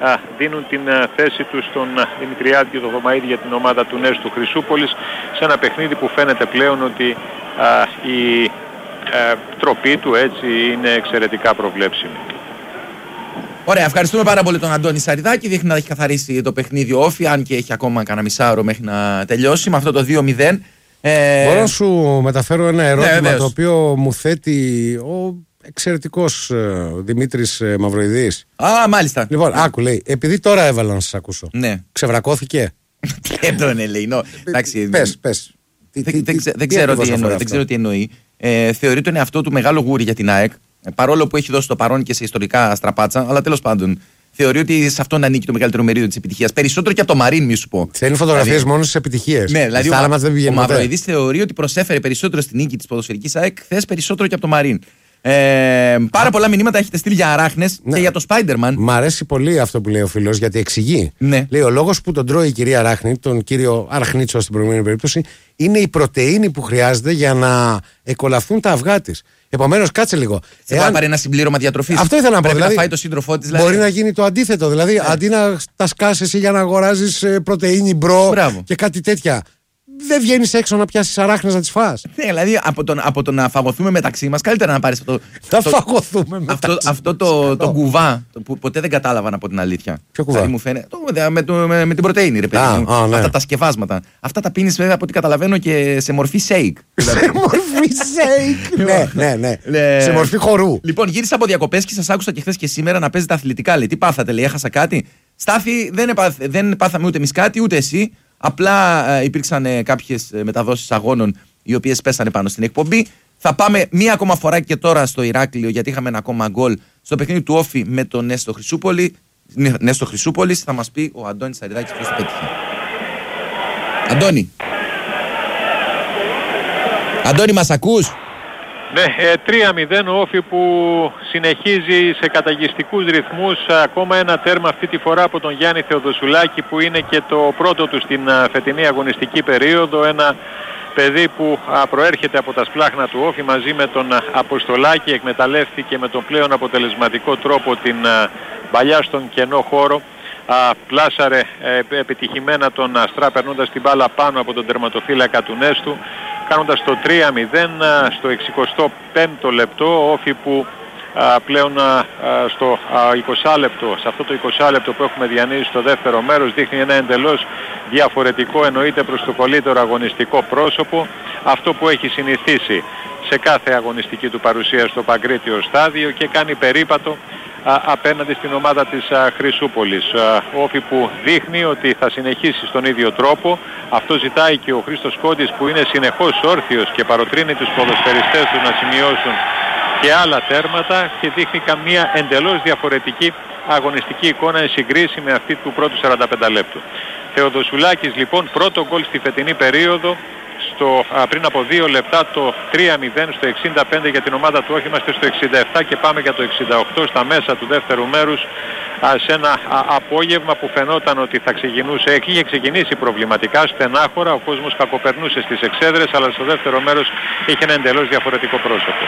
δίνουν την θέση τους στον Δημητριάδη και τον Θωμαίδη για την ομάδα του Νέστου Χρυσούπολης, σε ένα παιχνίδι που φαίνεται πλέον ότι η τροπή του έτσι είναι εξαιρετικά προβλέψιμη. Ωραία, ευχαριστούμε πάρα πολύ τον Αντώνη Σαριδάκη. Δείχνει να έχει καθαρίσει το παιχνίδι ο Όφη, αν και έχει ακόμα κανένα μισάωρο μέχρι να τελειώσει με αυτό το 2-0. Μπορώ να σου μεταφέρω ένα ερώτημα, ναι, το οποίο μου θέτει ο εξαιρετικός Δημήτρης Μαυροειδής. Μάλιστα. Λοιπόν, άκου, λέει, επειδή τώρα έβαλα να σας ακούσω. Ναι. Ξεβρακώθηκε. Πες. Δεν ξέρω τι εννοεί. Θεωρεί τον εαυτό του μεγάλο γούρι για την ΑΕΚ. Παρόλο που έχει δώσει το παρόν και σε ιστορικά στραπάτσα, αλλά τέλος πάντων θεωρεί ότι σε αυτόν ανήκει το μεγαλύτερο μερίδιο της επιτυχίας. Περισσότερο και από το Μαρίν, μη σου πω. Θέλει φωτογραφίες μόνο στις επιτυχίες. Ναι, δηλαδή ο Μαυροειδής θεωρεί ότι προσέφερε περισσότερο στην νίκη της ποδοσφαιρικής ΑΕΚ χθες περισσότερο και από το Μαρίν. Πάρα πολλά μηνύματα έχετε στείλει για αράχνες και για το Spider-Man. Μ' αρέσει πολύ αυτό που λέει ο φίλος, γιατί εξηγεί. Ναι. Λέει, ο λόγος που τον τρώει η κυρία Αράχνη, τον κύριο Αραχνίτσο στην προηγούμενη περίπτωση, είναι η πρωτεΐνη που χρειάζεται για να εκολαφθούν τα αυγά της. Επομένως, κάτσε λίγο. Θα πάρει ένα συμπλήρωμα διατροφής. Αυτό ήθελα να πω. Δηλαδή, να φάει το σύντροφό της. Δηλαδή. Μπορεί να γίνει το αντίθετο. Δηλαδή, αντί να τα σκάσεις εσύ για να αγοράζεις πρωτεΐνη μπρο και κάτι τέτοια, δεν βγαίνεις έξω να πιάσεις αράχνες να τις φας. Ναι, δηλαδή από το να φαγωθούμε μεταξύ μας, καλύτερα να πάρεις αυτό. Φαγωθούμε μεταξύ αυτό το κουβά που ποτέ δεν κατάλαβα, να πω την αλήθεια. Ποιο κουβά? Μου φαίνεται, με την πρωτεΐνη, ρε παιδί μου. Ναι. Αυτά τα σκευάσματα. Αυτά τα πίνεις, βέβαια, από ό,τι καταλαβαίνω, και σε μορφή shake. Σε μορφή shake. Ναι. Σε μορφή χορού. Λοιπόν, γύρισα από διακοπές και σας άκουσα και χθες και σήμερα να παίζετε αθλητικά. Λέει, τι πάθατε, λέει, έχασα κάτι? Στάθη, δεν πάθαμε ούτε εμείς κάτι, ούτε εσύ. Απλά υπήρξαν κάποιες μεταδόσεις αγώνων οι οποίες πέσανε πάνω στην εκπομπή. Θα πάμε μία ακόμα φορά και τώρα στο Ηράκλειο, γιατί είχαμε ένα ακόμα γκολ στο παιχνίδι του Όφη με τον Νέστο Χρυσούπολης. Θα μας πει ο Αντώνης Σαριδάκης ποιος το πέτυχε. Αντώνη, μας ακούς? Ναι, 3-0 ο Όφη που συνεχίζει σε καταγιστικούς ρυθμούς. Ακόμα ένα τέρμα αυτή τη φορά από τον Γιάννη Θεοδοσουλάκη, που είναι και το πρώτο του στην φετινή αγωνιστική περίοδο. Ένα παιδί που προέρχεται από τα σπλάχνα του Όφη μαζί με τον Αποστολάκη. Εκμεταλλεύτηκε με τον πλέον αποτελεσματικό τρόπο την παλιά στον κενό χώρο. Πλάσαρε επιτυχημένα τον Αστρά, περνώντας την μπάλα πάνω από τον τερματοφύλακα του Νέστου, κάνοντας το 3-0 στο 65ο λεπτό. Ο Όφη που πλέον στο 20 λεπτό, σε αυτό το 20 λεπτό που έχουμε διανύσει στο δεύτερο μέρος, δείχνει ένα εντελώς διαφορετικό, εννοείται προς το καλύτερο αγωνιστικό πρόσωπο, αυτό που έχει συνηθίσει σε κάθε αγωνιστική του παρουσία στο Παγκρίτιο στάδιο, και κάνει περίπατο απέναντι στην ομάδα της Χρυσούπολης. Ο Όφη που δείχνει ότι θα συνεχίσει στον ίδιο τρόπο. Αυτό ζητάει και ο Χρήστος Κόντης, που είναι συνεχώς όρθιος και παροτρύνει τους ποδοσφαιριστές του να σημειώσουν και άλλα τέρματα, και δείχνει καμία εντελώς διαφορετική αγωνιστική εικόνα εν συγκρίση με αυτή του πρώτου 45 λεπτού. Θεοδοσουλάκης λοιπόν, πρώτο γκολ στη φετινή περίοδο, πριν από 2 λεπτά το 3-0 στο 65 για την ομάδα του. Όχι, είμαστε στο 67 και πάμε για το 68 στα μέσα του δεύτερου μέρους, σε ένα απόγευμα που φαινόταν ότι θα είχε ξεκινήσει προβληματικά, στενάχωρα, ο κόσμος κακοπερνούσε στις εξέδρες, αλλά στο δεύτερο μέρος είχε ένα εντελώς διαφορετικό πρόσωπο.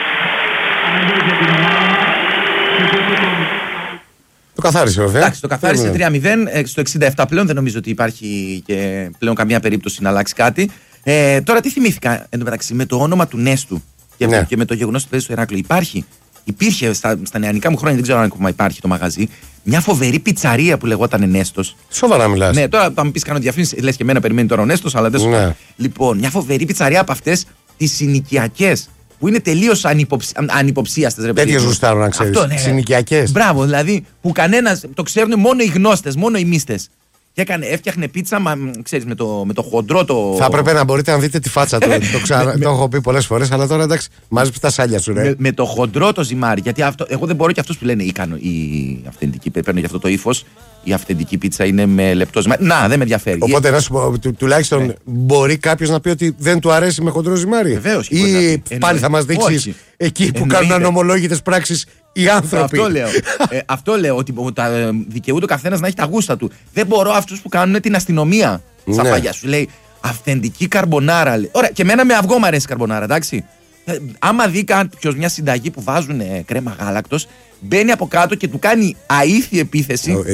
Το καθάρισε βέβαια. Εντάξει, το καθάρισε 3-0 στο 67 πλέον. Δεν νομίζω ότι υπάρχει και πλέον καμία περίπτωση να αλλάξει κάτι. Τώρα τι θυμήθηκα εντωμεταξύ με το όνομα του Νέστου και με το γεγονός ότι παίζει στο Ηράκλειο. Υπήρχε στα νεανικά μου χρόνια, δεν ξέρω αν ακόμα υπάρχει το μαγαζί, μια φοβερή πιτσαρία που λεγόταν Νέστος. Σοβαρά μιλάς? Ναι, τώρα θα μου πεις κάνω διαφήμιση, λες και εμένα περιμένει τώρα ο Νέστος, αλλά δεν σου πω. Λοιπόν, μια φοβερή πιτσαρία από αυτές τις συνοικιακές, που είναι τελείως ανυποψίαστες, ρε παιδί. Τέτοιες γουστάρω να ξέρεις. Αυτό, ναι. Συνοικιακές. Μπράβο, δηλαδή που κανένας το ξέρουν μόνο οι γνώστες, μόνο οι μίστες. Και έφτιαχνε πίτσα, ξέρεις, με το χοντρό το. Θα έπρεπε να μπορείτε να δείτε τη φάτσα του. Το έχω πει πολλές φορές, αλλά τώρα εντάξει, μάζεψε τα σάλια σου, ρε. Με το χοντρό το ζυμάρι. Γιατί εγώ δεν μπορώ, και αυτούς που λένε η αυθεντική, παίρνω για αυτό το ύφος, η αυθεντική πίτσα είναι με λεπτό ζυμάρι. Να, δεν με ενδιαφέρει. Οπότε να σου πω, τουλάχιστον μπορεί κάποιος να πει ότι δεν του αρέσει με χοντρό ζυμάρι. Βεβαίως. Ή πάλι θα μας δείξεις εκεί που κάνουν ανομολόγητες πράξεις οι άνθρωποι. Αυτό λέω, ότι δικαιούται ο καθένας να έχει τα γούστα του. Δεν μπορώ αυτούς που κάνουν την αστυνομία στα παγιά. Σου λέει αυθεντική καρμπονάρα. Ωραία, και εμένα με αυγό μου αρέσει η καρμπονάρα, εντάξει. Άμα δει κάποιος μια συνταγή που βάζουν κρέμα γάλακτος, μπαίνει από κάτω και του κάνει αήθη επίθεση.